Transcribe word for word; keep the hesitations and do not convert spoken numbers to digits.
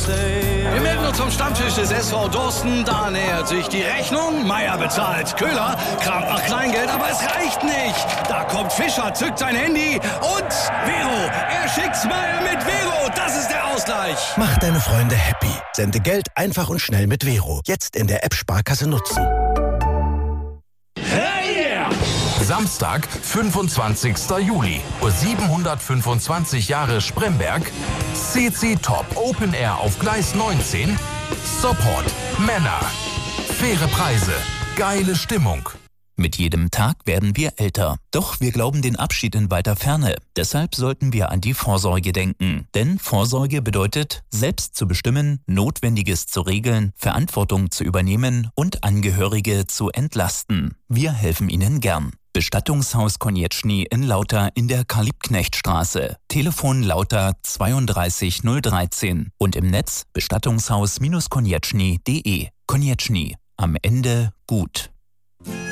Wir melden uns zum Stammtisch des S V Dorsten. Da nähert sich die Rechnung. Meier bezahlt. Köhler kramt nach Kleingeld, aber es reicht nicht. Da kommt Fischer, zückt sein Handy und Vero. Er schickt's Meier mit Vero. Das ist der Ausgleich. Mach deine Freunde happy. Sende Geld einfach und schnell mit Vero. Jetzt in der App Sparkasse nutzen. Hey yeah! Samstag, fünfundzwanzigster Juli, siebenhundertfünfundzwanzig Jahre Spremberg, C C Top Open Air auf Gleis neunzehn, Support, Männer, faire Preise, geile Stimmung. Mit jedem Tag werden wir älter. Doch wir glauben den Abschied in weiter Ferne. Deshalb sollten wir an die Vorsorge denken. Denn Vorsorge bedeutet, selbst zu bestimmen, Notwendiges zu regeln, Verantwortung zu übernehmen und Angehörige zu entlasten. Wir helfen Ihnen gern. Bestattungshaus Konieczny in Lauter in der Karl-Liebknecht-Straße. Telefon Lauter zweiunddreißig null dreizehn und im Netz bestattungshaus Konieczny punkt de. Konieczny. Am Ende gut.